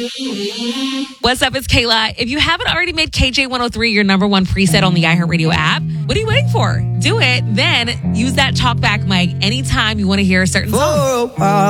What's up? It's Kayla. If you haven't already made KJ103 your number one preset on the iHeartRadio app, what are you waiting for? Do it. Then use that talkback mic anytime you want to hear a certain song.